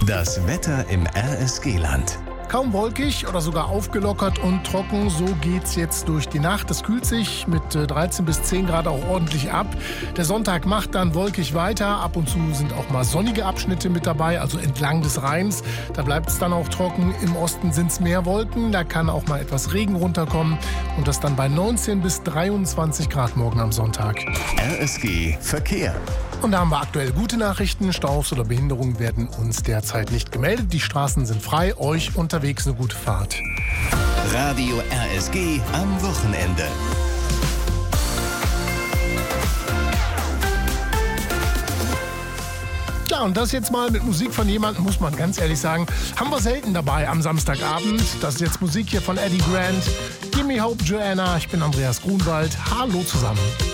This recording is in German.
Das Wetter im RSG-Land. Kaum wolkig oder sogar aufgelockert und trocken, so geht's jetzt durch die Nacht. Es kühlt sich mit 13 bis 10 Grad auch ordentlich ab. Der Sonntag macht dann wolkig weiter. Ab und zu sind auch mal sonnige Abschnitte mit dabei, also entlang des Rheins. Da bleibt es dann auch trocken. Im Osten sind es mehr Wolken. Da kann auch mal etwas Regen runterkommen. Und das dann bei 19 bis 23 Grad morgen am Sonntag. RSG Verkehr. Und da haben wir aktuell gute Nachrichten. Staus oder Behinderungen werden uns derzeit nicht gemeldet. Die Straßen sind frei. Euch unterwegs eine gute Fahrt. Radio RSG am Wochenende. Ja, und das jetzt mal mit Musik von jemandem, muss man ganz ehrlich sagen, haben wir selten dabei am Samstagabend. Das ist jetzt Musik hier von Eddie Grant. Gimme Hope, Joanna. Ich bin Andreas Grunwald. Hallo zusammen.